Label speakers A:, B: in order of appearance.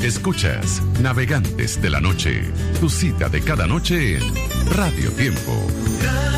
A: Escuchas Navegantes de la Noche, tu cita de cada noche en Radio Tiempo.